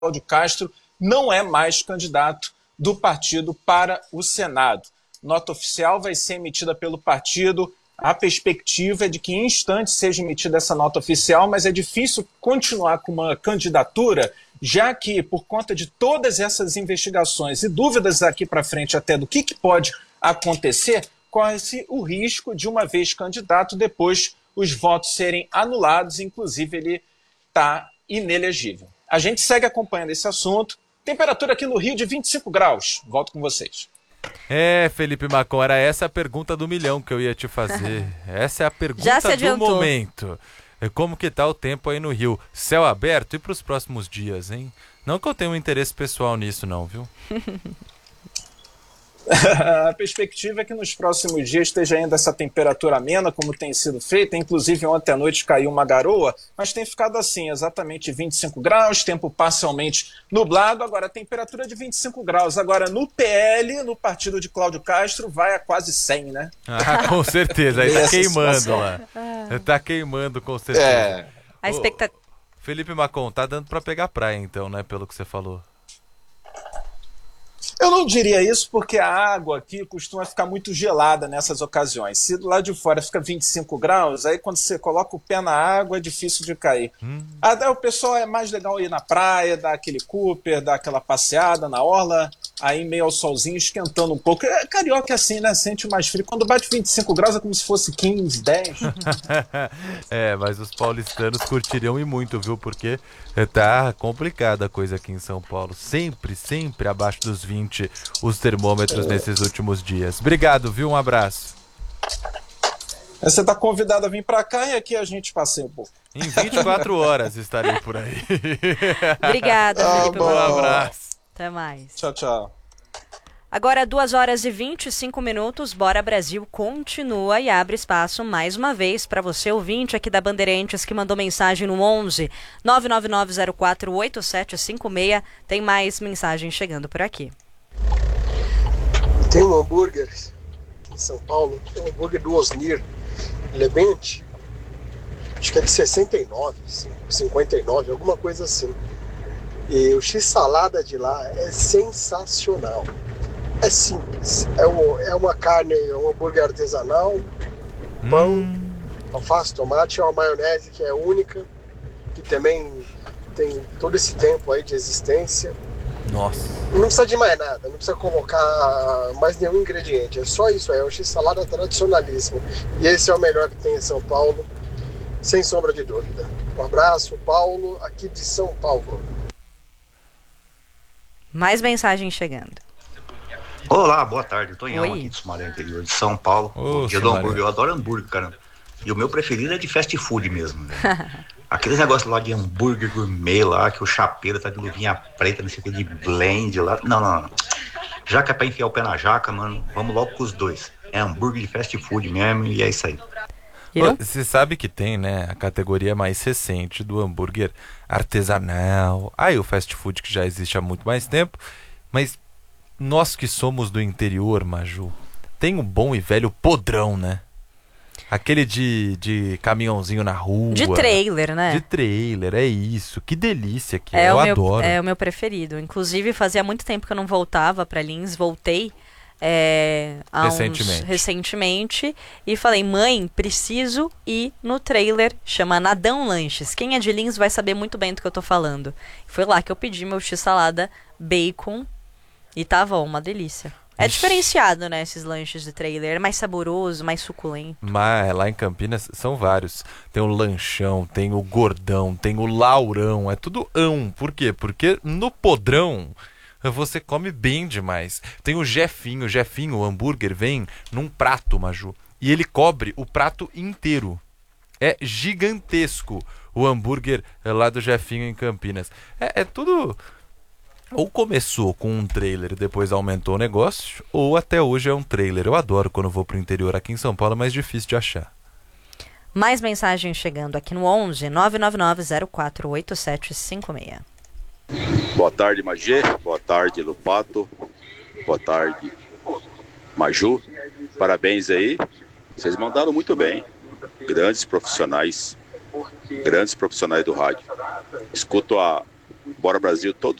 Cláudio Castro não é mais candidato do partido para o Senado. Nota oficial vai ser emitida pelo partido. A perspectiva é de que em instantes seja emitida essa nota oficial, mas é difícil continuar com uma candidatura, já que, por conta de todas essas investigações e dúvidas daqui para frente até do que pode acontecer, corre-se o risco de, uma vez candidato, depois os votos serem anulados, inclusive ele está inelegível. A gente segue acompanhando esse assunto. Temperatura aqui no Rio de 25 graus. Volto com vocês. Felipe Macon, era essa a pergunta do milhão que eu ia te fazer. Essa é a pergunta do momento. Como que tá o tempo aí no Rio? Céu aberto e para os próximos dias, hein? Não que eu tenha um interesse pessoal nisso não, viu? A perspectiva é que nos próximos dias esteja ainda essa temperatura amena, como tem sido feita. Inclusive, ontem à noite caiu uma garoa, mas tem ficado assim, exatamente 25 graus, tempo parcialmente nublado. Agora, a temperatura de 25 graus. Agora, no PL, no partido de Cláudio Castro, vai a quase 100, né? Ah, com certeza. Aí tá queimando lá. Tá queimando, com certeza. A expectativa... Felipe Macon, tá dando pra pegar praia, então, né? Pelo que você falou. Eu não diria isso porque a água aqui costuma ficar muito gelada nessas ocasiões. Se do lado de fora fica 25 graus, aí quando você coloca o pé na água é difícil de cair. O pessoal é mais legal ir na praia, dar aquele Cooper, dar aquela passeada na orla, aí meio ao solzinho, esquentando um pouco. Carioca é assim, né? Sente mais frio. Quando bate 25 graus é como se fosse 15, 10. Mas os paulistanos curtiriam e muito, viu? Porque tá complicada a coisa aqui em São Paulo. Sempre abaixo dos 20 os termômetros nesses últimos dias. Obrigado, viu? Um abraço. Você está convidado a vir para cá e aqui a gente passeia um pouco. Em 24 horas estarei por aí. Obrigada, Felipe. Um abraço. Até mais. Tchau, tchau. Agora, 2h25. Bora Brasil continua e abre espaço mais uma vez para você, ouvinte aqui da Bandeirantes, que mandou mensagem no 11 999048756. Tem mais mensagem chegando por aqui. Tem um hambúrguer em São Paulo, tem um hambúrguer do Osnir. Ele é bem antigo. Acho que é de 69, 59, alguma coisa assim. E o X-salada de lá é sensacional. É simples. É uma carne, é um hambúrguer artesanal, pão, alface, tomate, é uma maionese que é única, que também tem todo esse tempo aí de existência. Nossa. Não precisa de mais nada, não precisa colocar mais nenhum ingrediente. É só isso, é o X-salada tradicionalíssimo. E esse é o melhor que tem em São Paulo, sem sombra de dúvida. Um abraço, Paulo, aqui de São Paulo. Mais mensagem chegando. Olá, boa tarde. Tonhão aqui de Sumaré, interior de São Paulo. Dia do hambúrguer. Eu adoro hambúrguer, cara. E o meu preferido é de fast food mesmo. Aqueles negócios lá de hambúrguer gourmet lá, que o chapeiro tá de luvinha preta, não sei o que, de blend lá. Não. Já que é pra enfiar o pé na jaca, mano, vamos logo com os dois. É hambúrguer de fast food mesmo e é isso aí. Você sabe que tem, né, a categoria mais recente do hambúrguer artesanal. Aí o fast food que já existe há muito mais tempo. Mas nós que somos do interior, Maju, tem um bom e velho podrão, né? Aquele de caminhãozinho na rua. De trailer, né? De trailer, é isso. Que delícia que é. Eu adoro. É o meu preferido. Inclusive, fazia muito tempo que eu não voltava pra Lins. Voltei recentemente. E falei, mãe, preciso ir no trailer. Chama Nadão Lanches. Quem é de Lins vai saber muito bem do que eu tô falando. Foi lá que eu pedi meu x-salada bacon. E tava uma delícia. É diferenciado, né, esses lanches de trailer. É mais saboroso, mais suculento. Mas lá em Campinas são vários. Tem o lanchão, tem o gordão, tem o laurão. É tudo ão. Por quê? Porque no podrão você come bem demais. Tem o Jefinho. O Jefinho, o hambúrguer, vem num prato, Maju. E ele cobre o prato inteiro. É gigantesco o hambúrguer lá do Jefinho em Campinas. É tudo... Ou começou com um trailer e depois aumentou o negócio, ou até hoje é um trailer. Eu adoro quando vou pro interior aqui em São Paulo, é mais difícil de achar. Mais mensagens chegando aqui no 11 999048756. Boa tarde, Magê. Boa tarde, Lupato. Boa tarde, Maju. Parabéns aí. Vocês mandaram muito bem. Grandes profissionais do rádio. Escuto há Bora Brasil, todos